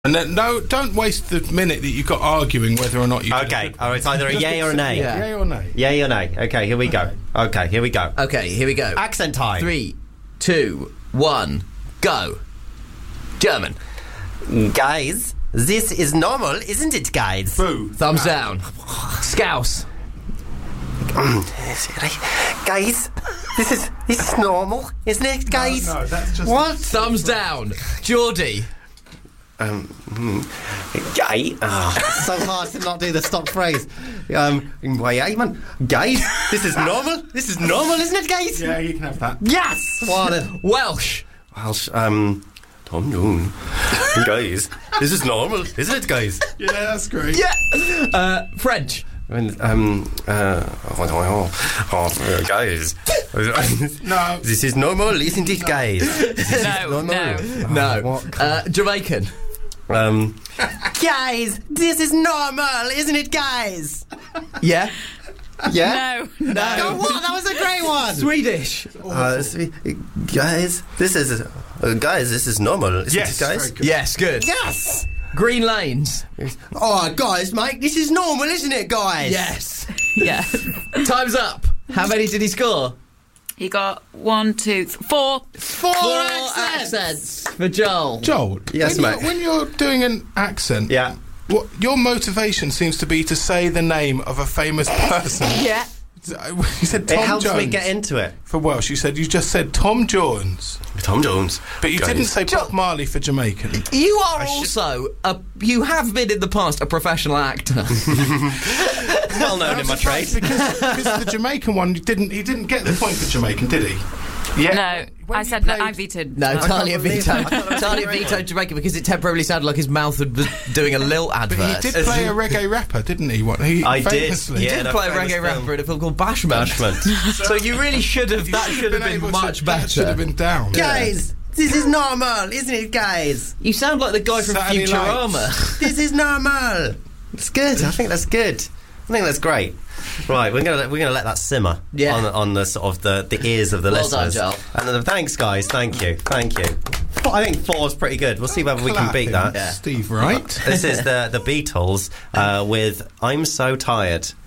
And then, no, don't waste the minute that you've got arguing whether or not you... Okay, it's either a yay or a nay. Yeah. Yay or nay? Yay or nay. Okay, here we go. Okay, here we go. Okay, here we go. Accent time. 3, 2, 1, go. German. Guys, this is normal, isn't it, guys? Boo. Thumbs down. Scouse. Guys, this is normal, isn't it, guys? No, that's just... What? Thumbs down. Geordie. Gay. Oh, so hard to not do the stop phrase. Why, man? Guys, this is normal. This is normal, isn't it, guys? Yeah, you can have that. Yes. What a Welsh. Welsh. Tom Jones. Guys, this is normal, isn't it, guys? Yeah, that's great. Yeah. French. Guys. No. This is normal, isn't it, guys? This is normal. No. Jamaican. Guys, this is normal, isn't it, guys? Yeah. Yeah. No. Oh, what? That was a great one. Swedish. Guys, this is normal, isn't Yes, it, guys? very good. Yes, good. Yes. Green Lanes. Oh, guys, mate, this is normal, isn't it, guys? Yes. Yeah. Time's up. How many did he score? He got 1, 2, 4. Four accents for Joel. Joel, Yes, when mate. When you're doing an accent, Yeah. what your motivation seems to be to say the name of a famous person. Yeah. You said Tom It helps Jones. me get into it. For Welsh, you just said Tom Jones, Tom Jones. but you Guys. didn't say Bob Marley for Jamaican. You are also you have been in the past a professional actor. Well known in my trade. because the Jamaican one, he didn't get the point for Jamaican, did he? Yeah. No, When I you said no, played- I vetoed. No, can't Talia believe vetoed. that. I thought that was Talia a great vetoed one. Jamaican because it temporarily sounded like his mouth was doing a Lil advert. But he did play a reggae rapper, didn't he? I did, famously. yeah. He did play a reggae rapper in a film called Bashment. Bashment. So you really should have. You That should have been much That should have better. been down. Guys, this is normal, isn't it, guys? You sound like the guy from Saturday Futurama. This is normal. It's good. I think that's good. I think that's great. Right, we're gonna let that simmer. Yeah. On the sort of the ears of the Well done, listeners. Joel. And then, thanks, guys. Thank you. I think 4's pretty good. We'll see whether we can beat that. Yeah. Steve Wright. This is the Beatles with "I'm So Tired."